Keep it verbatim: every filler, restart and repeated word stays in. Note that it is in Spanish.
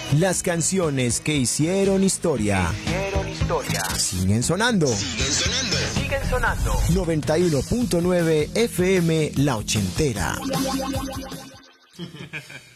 Las canciones que hicieron historia. Hicieron historia. Siguen sonando. Siguen sonando. Siguen sonando. noventa y uno punto nueve F M La Ochentera.